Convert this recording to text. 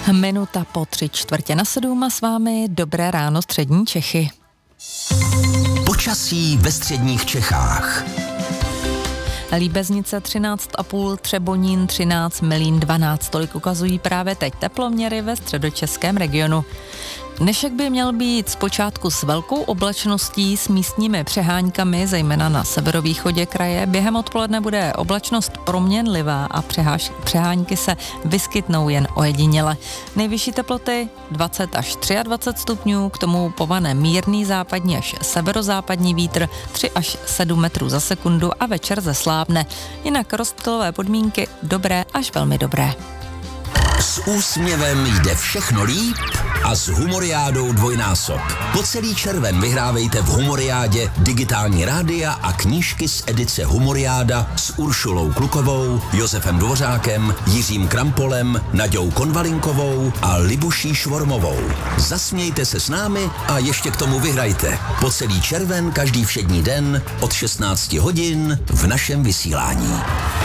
Minuta po 6:45 a s vámi dobré ráno střední Čechy. Počasí ve středních Čechách. Líbeznice 13,5, Třebonín 13, Melín 12, tolik ukazují právě teď teploměry ve středočeském regionu. Dnešek by měl být zpočátku s velkou oblačností s místními přeháňkami, zejména na severovýchodě kraje. Během odpoledne bude oblačnost proměnlivá a přeháňky se vyskytnou jen ojediněle. Nejvyšší teploty 20 až 23 stupňů, k tomu povane mírný západní až severozápadní vítr 3 až 7 metrů za sekundu a večer zeslábne. Jinak rozptylové podmínky dobré až velmi dobré. S úsměvem jde všechno líp a s Humoriádou dvojnásob. Po celý červen vyhrávejte v Humoriádě digitální rádia a knížky z edice Humoriáda s Uršulou Klukovou, Josefem Dvořákem, Jiřím Krampolem, Naďou Konvalinkovou a Libuší Švormovou. Zasmějte se s námi a ještě k tomu vyhrajte. Po celý červen každý všední den od 16 hodin v našem vysílání.